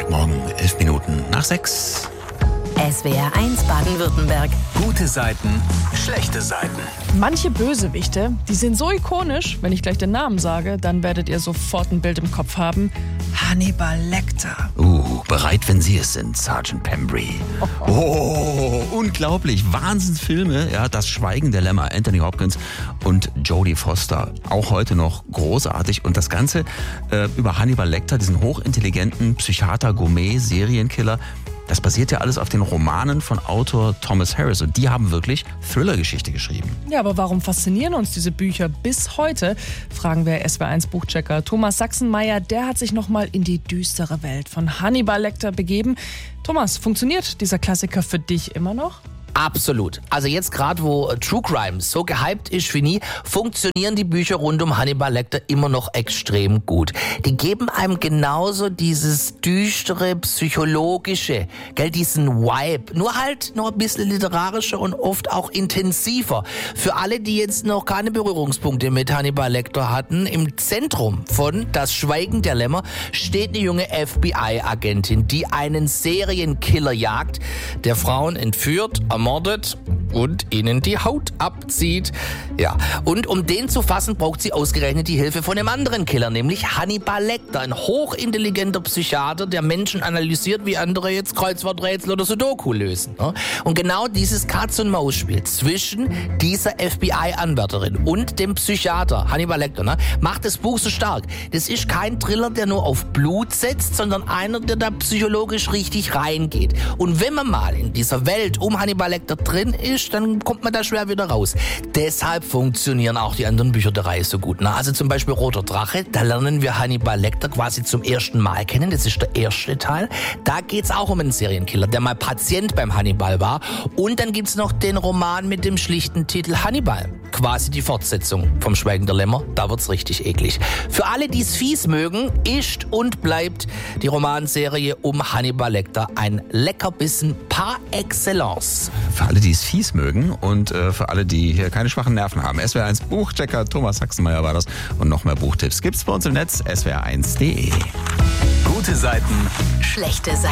Montagmorgen, 11 Minuten nach 6. SWR 1 Baden-Württemberg. Gute Seiten, schlechte Seiten. Manche Bösewichte, die sind so ikonisch, wenn ich gleich den Namen sage, dann werdet ihr sofort ein Bild im Kopf haben. Hannibal Lecter. Bereit, wenn Sie es sind, Sergeant Pembry. Unglaublich. Wahnsinnsfilme. Ja, Das Schweigen der Lämmer, Anthony Hopkins und Jodie Foster. Auch heute noch großartig. Und das Ganze über Hannibal Lecter, diesen hochintelligenten Psychiater, Gourmet, Serienkiller. Das basiert ja alles auf den Romanen von Autor Thomas Harris. Und die haben wirklich Thriller-Geschichte geschrieben. Ja, aber warum faszinieren uns diese Bücher bis heute? Fragen wir SWR1-Buchchecker Thomas Sachsenmeier. Der hat sich nochmal in die düstere Welt von Hannibal Lecter begeben. Thomas, funktioniert dieser Klassiker für dich immer noch? Absolut. Also jetzt gerade, wo True Crime so gehypt ist wie nie, funktionieren die Bücher rund um Hannibal Lecter immer noch extrem gut. Die geben einem genauso dieses düstere, psychologische, diesen Vibe. Nur halt noch ein bisschen literarischer und oft auch intensiver. Für alle, die jetzt noch keine Berührungspunkte mit Hannibal Lecter hatten, im Zentrum von Das Schweigen der Lämmer steht eine junge FBI-Agentin, die einen Serienkiller jagt, der Frauen entführt, ermordet und ihnen die Haut abzieht. Ja, und um den zu fassen, braucht sie ausgerechnet die Hilfe von einem anderen Killer, nämlich Hannibal Lecter, ein hochintelligenter Psychiater, der Menschen analysiert, wie andere jetzt Kreuzworträtsel oder Sudoku lösen. Und genau dieses Katz-und-Maus-Spiel zwischen dieser FBI-Anwärterin und dem Psychiater Hannibal Lecter macht das Buch so stark. Das ist kein Thriller, der nur auf Blut setzt, sondern einer, der da psychologisch richtig reingeht. Und wenn man mal in dieser Welt um Hannibal Lecter drin ist, dann kommt man da schwer wieder raus. Deshalb funktionieren auch die anderen Bücher der Reihe so gut. Also zum Beispiel Roter Drache, da lernen wir Hannibal Lecter quasi zum ersten Mal kennen. Das ist der erste Teil. Da geht's auch um einen Serienkiller, der mal Patient beim Hannibal war. Und dann gibt's noch den Roman mit dem schlichten Titel Hannibal. Quasi die Fortsetzung vom Schweigen der Lämmer. Da wird's richtig eklig. Für alle, die es fies mögen, ist und bleibt die Romanserie um Hannibal Lecter ein Leckerbissen par excellence. Für alle, die es fies mögen und für alle, die hier keine schwachen Nerven haben. SWR1 Buchchecker Thomas Sachsenmeier war das. Und noch mehr Buchtipps gibt's bei uns im Netz, swr1.de. Gute Seiten, Schlechte Seiten.